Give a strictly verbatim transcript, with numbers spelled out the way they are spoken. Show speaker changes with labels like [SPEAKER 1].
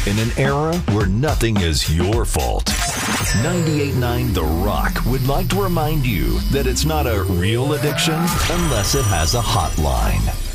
[SPEAKER 1] In an era where nothing is your fault, ninety-eight point nine The Rock would like to remind you that it's not a real addiction unless it has a hotline.